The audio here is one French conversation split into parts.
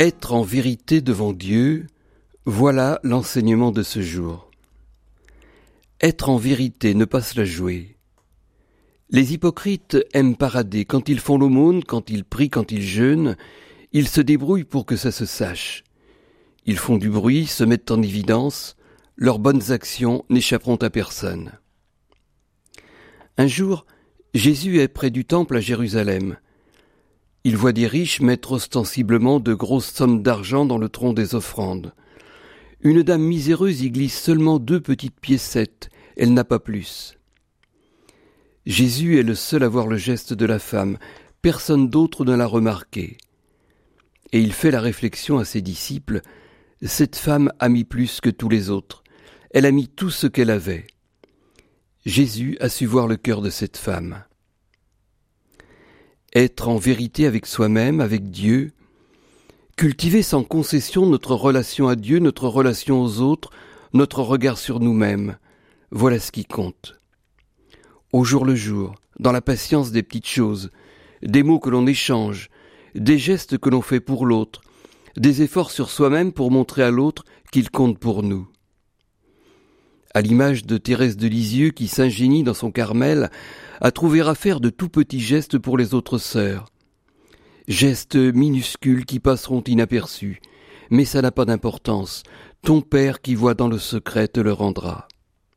Être en vérité devant Dieu, voilà l'enseignement de ce jour. Être en vérité, ne pas se la jouer. Les hypocrites aiment parader. Quand ils font l'aumône, quand ils prient, quand ils jeûnent, ils se débrouillent pour que ça se sache. Ils font du bruit, se mettent en évidence, leurs bonnes actions n'échapperont à personne. Un jour, Jésus est près du temple à Jérusalem. Il voit des riches mettre ostensiblement de grosses sommes d'argent dans le tronc des offrandes. Une dame miséreuse y glisse seulement 2 petites piécettes, elle n'a pas plus. Jésus est le seul à voir le geste de la femme, personne d'autre ne l'a remarqué. Et il fait la réflexion à ses disciples, « Cette femme a mis plus que tous les autres, elle a mis tout ce qu'elle avait. » Jésus a su voir le cœur de cette femme. Être en vérité avec soi-même, avec Dieu, cultiver sans concession notre relation à Dieu, notre relation aux autres, notre regard sur nous-mêmes, voilà ce qui compte. Au jour le jour, dans la patience des petites choses, des mots que l'on échange, des gestes que l'on fait pour l'autre, des efforts sur soi-même pour montrer à l'autre qu'il compte pour nous. À l'image de Thérèse de Lisieux qui s'ingénie dans son Carmel à trouver à faire de tout petits gestes pour les autres sœurs. Gestes minuscules qui passeront inaperçus, mais ça n'a pas d'importance. Ton Père qui voit dans le secret te le rendra.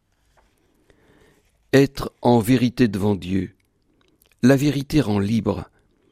Être en vérité devant Dieu. La vérité rend libre.